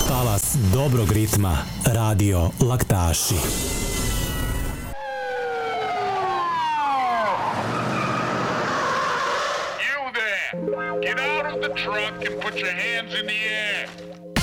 Talas dobrog ritma, radio Laktaši. You there! Get out of the truck and put your hands in the air!